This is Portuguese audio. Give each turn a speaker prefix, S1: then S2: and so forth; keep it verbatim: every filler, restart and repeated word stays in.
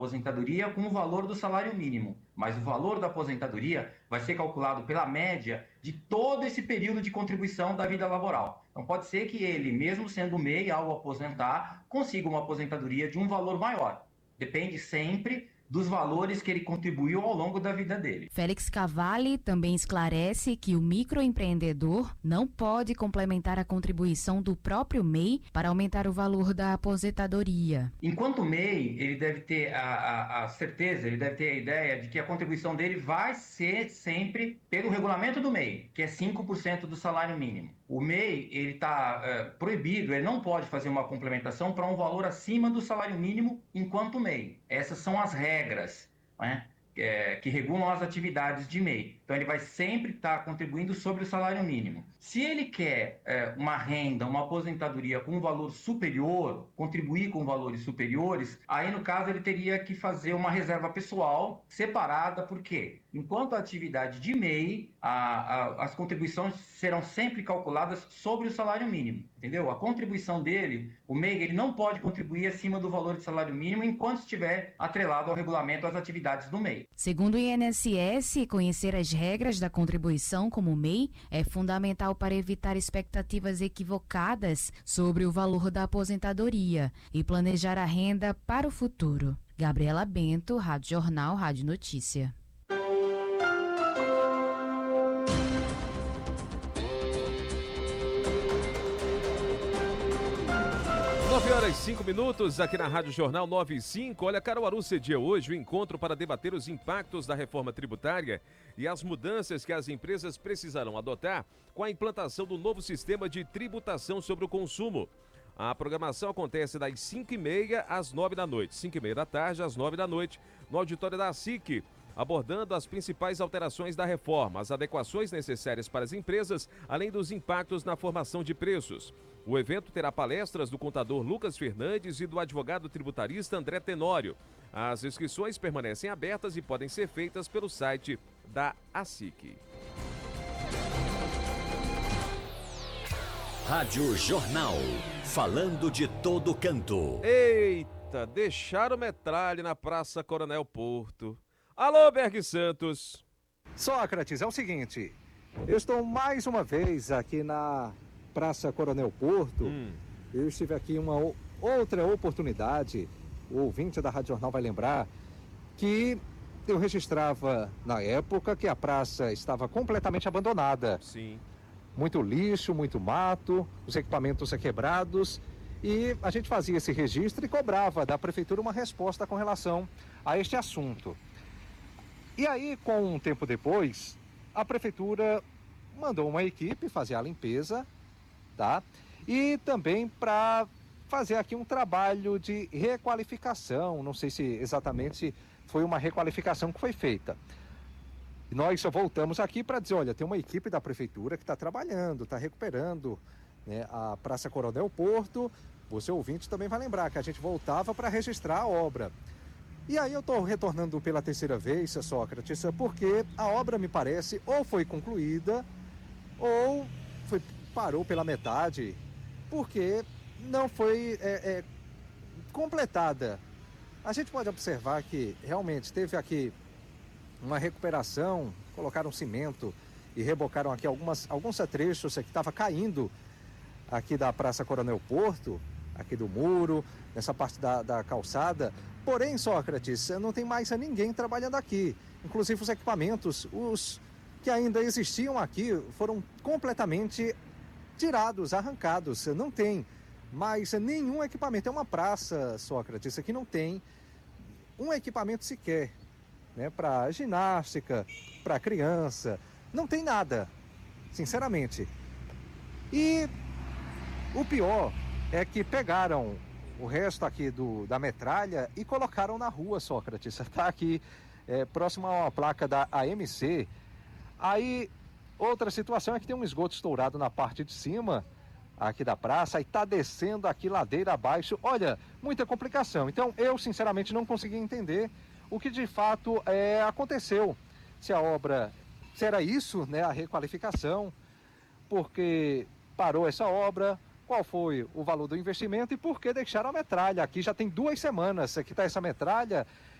S1: aposentadoria com o valor do salário mínimo, mas o valor da aposentadoria vai ser calculado pela média de todo esse período de contribuição da vida laboral. Então pode ser que ele, mesmo sendo M E I, ao aposentar, consiga uma aposentadoria de um valor maior. Depende sempre dos valores que ele contribuiu ao longo da vida dele.
S2: Félix Cavalli também esclarece que o microempreendedor não pode complementar a contribuição do próprio M E I para aumentar o valor da aposentadoria.
S1: Enquanto M E I, ele deve ter a, a, a certeza, ele deve ter a ideia de que a contribuição dele vai ser sempre pelo regulamento do M E I, que é cinco por cento do salário mínimo. O M E I, ele está é, proibido, ele não pode fazer uma complementação para um valor acima do salário mínimo enquanto M E I. Essas são as regras, né, é, que regulam as atividades de M E I. Então ele vai sempre estar contribuindo sobre o salário mínimo. Se ele quer é, uma renda, uma aposentadoria com um valor superior, contribuir com valores superiores, aí no caso ele teria que fazer uma reserva pessoal separada, por quê? Enquanto a atividade de M E I, a, a, as contribuições serão sempre calculadas sobre o salário mínimo, entendeu? A contribuição dele, o M E I, ele não pode contribuir acima do valor de salário mínimo enquanto estiver atrelado ao regulamento às atividades do M E I.
S2: Segundo o I N S S, conhecer as regras da contribuição como M E I é fundamental para evitar expectativas equivocadas sobre o valor da aposentadoria e planejar a renda para o futuro. Gabriela Bento, Rádio Jornal, Rádio Notícia.
S3: nove horas e cinco minutos aqui na Rádio Jornal nove e cinco. Olha, Caruaru cedia hoje o encontro para debater os impactos da reforma tributária e as mudanças que as empresas precisarão adotar com a implantação do novo sistema de tributação sobre o consumo. A programação acontece das cinco e meia às nove da noite, cinco e meia da tarde às nove da noite, no auditório da S I C, abordando as principais alterações da reforma, as adequações necessárias para as empresas, além dos impactos na formação de preços. O evento terá palestras do contador Lucas Fernandes e do advogado tributarista André Tenório. As inscrições permanecem abertas e podem ser feitas pelo site da A S I C.
S4: Rádio Jornal, falando de todo canto.
S3: Eita, deixaram metralha na Praça Coronel Porto. Alô, Berg Santos.
S5: Sócrates, é o seguinte, eu estou mais uma vez aqui na Praça Coronel Porto. Hum. Eu estive aqui uma outra oportunidade, o ouvinte da Rádio Jornal vai lembrar, que eu registrava na época que a praça estava completamente abandonada.
S3: Sim.
S5: Muito lixo, muito mato, os equipamentos quebrados, e a gente fazia esse registro e cobrava da prefeitura uma resposta com relação a este assunto. E aí, com um tempo depois, a prefeitura mandou uma equipe fazer a limpeza, tá? E também para fazer aqui um trabalho de requalificação, não sei se exatamente foi uma requalificação que foi feita. E nós só voltamos aqui para dizer, olha, tem uma equipe da prefeitura que está trabalhando, está recuperando, né, a Praça Coronel Porto. Você ouvinte também vai lembrar que a gente voltava para registrar a obra. E aí eu estou retornando pela terceira vez, Sócrates, porque a obra me parece ou foi concluída ou foi, parou pela metade, porque não foi é, é, completada. A gente pode observar que realmente teve aqui uma recuperação, colocaram cimento e rebocaram aqui algumas, alguns trechos que estava caindo aqui da Praça Coronel Porto, aqui do muro, nessa parte da, da calçada. Porém, Sócrates, não tem mais ninguém trabalhando aqui. Inclusive os equipamentos, os que ainda existiam aqui, foram completamente tirados, arrancados. Não tem mais nenhum equipamento. É uma praça, Sócrates, que não tem um equipamento sequer, né, para ginástica, para criança. Não tem nada, sinceramente. E o pior é que pegaram o resto aqui do, da metralha e colocaram na rua, Sócrates. Está aqui é, próximo a uma placa da A M C. Aí, outra situação é que tem um esgoto estourado na parte de cima aqui da praça e está descendo aqui ladeira abaixo. Olha, muita complicação. Então, eu sinceramente não consegui entender o que de fato é, aconteceu. Se a obra, se era isso, né, a requalificação, porque parou essa obra, qual foi o valor do investimento e por que deixaram a metralha. Aqui já tem duas semanas que está essa metralha